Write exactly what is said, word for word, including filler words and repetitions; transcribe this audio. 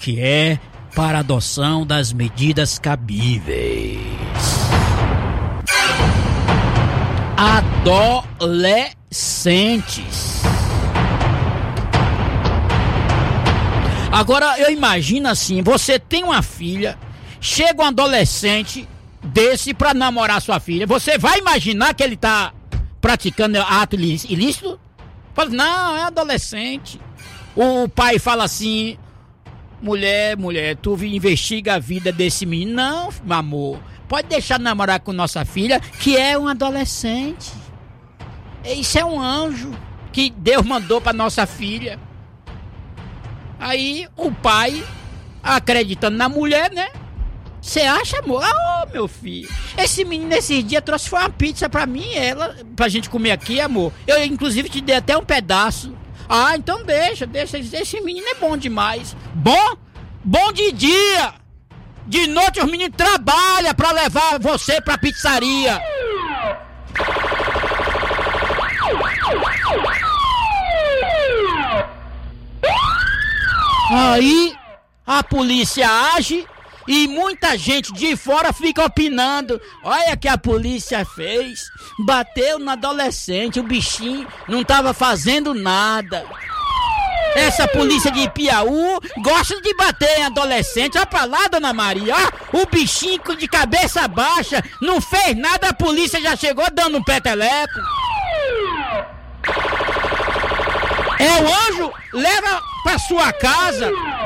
que é para adoção das medidas cabíveis. Adolescentes. Agora eu imagino assim, você tem uma filha, chega um adolescente desse pra namorar sua filha, você vai imaginar que ele tá praticando ato ilícito? Fala, não, é adolescente. O pai fala assim, mulher, mulher, tu investiga a vida desse menino. Não, meu amor, pode deixar de namorar com nossa filha, que é um adolescente. Isso é um anjo que Deus mandou pra nossa filha. Aí o pai, acreditando na mulher, né? Você acha, amor? Ah, oh, meu filho, esse menino esses dias trouxe foi uma pizza pra mim e ela, pra gente comer aqui, amor. Eu, inclusive, te dei até um pedaço. Ah, então deixa, deixa. Esse menino é bom demais. Bom? Bom de dia. De noite os meninos trabalham pra levar você pra pizzaria. Aí a polícia age e muita gente de fora fica opinando. Olha o que a polícia fez. Bateu no adolescente, o bichinho não tava fazendo nada. Essa polícia de Piauí gosta de bater em adolescente. Olha pra lá, dona Maria. Ó, o bichinho de cabeça baixa não fez nada, a polícia já chegou dando um peteleco. É o anjo, leva pra sua casa.